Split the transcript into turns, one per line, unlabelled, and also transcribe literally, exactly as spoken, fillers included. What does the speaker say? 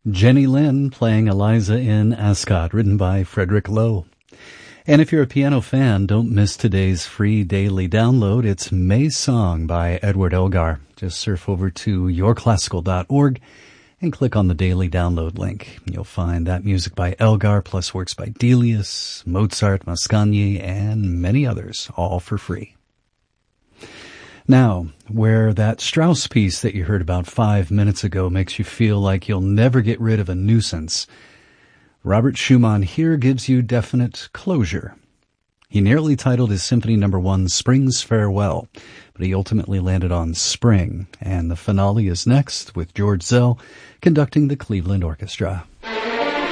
Jenny Lind playing Eliza in Ascot, written by Frederick Lowe. And if you're a piano fan, don't miss today's free daily download. It's May's Song by Edward Elgar. Just surf over to your classical dot org and click on the daily download link. You'll find that music by Elgar, plus works by Delius, Mozart, Mascagni, and many others, all for free. Now, where that Strauss piece that you heard about five minutes ago makes you feel like you'll never get rid of a nuisance, Robert Schumann here gives you definite closure. He nearly titled his Symphony Number One Spring's Farewell, but he ultimately landed on Spring, and the finale is next with George Zell conducting the Cleveland Orchestra.